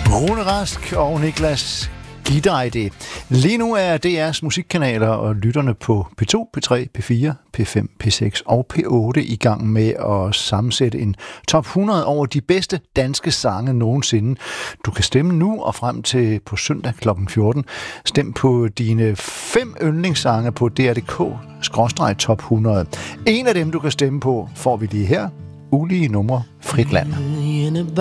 Rune Rask og Niklas Gideide. Lige nu er DR's musikkanaler og lytterne på P2, P3, P4, P5, P6 og P8 i gang med at sammensætte en top 100 over de bedste danske sange nogensinde. Du kan stemme nu og frem til på søndag kl. 14. Stem på dine 5 yndlingssange på dr.dk/top 100. En af dem, du kan stemme på, får vi lige her. Ulige numre, Frit Land.